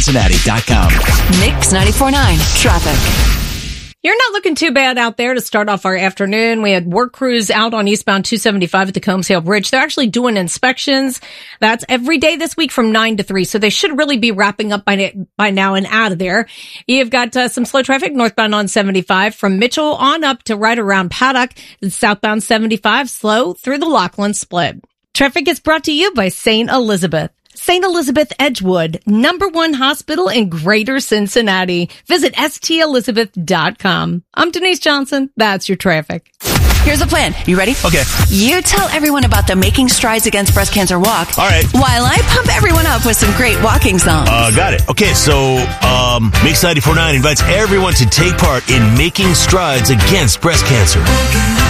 Cincinnati.com. Mix 94.9 traffic. You're not looking too bad out there to start off our afternoon. We had work crews out on eastbound 275 at the Combs Hill Bridge. They're actually doing inspections. That's every day this week from 9 to 3. So they should really be wrapping up by now and out of there. You've got some slow traffic northbound on 75 from Mitchell on up to right around Paddock. Southbound 75 slow through the Laughlin split. Traffic is brought to you by St. Elizabeth. St. Elizabeth Edgewood, #1 hospital in Greater Cincinnati. Visit stelizabeth.com. I'm Denise Johnson. That's your traffic. Here's the plan. You ready? Okay. You tell everyone about the Making Strides Against Breast Cancer walk. All right. While I pump everyone up with some great walking songs. Got it. Okay, so Mix 94.9 invites everyone to take part in Making Strides Against Breast Cancer.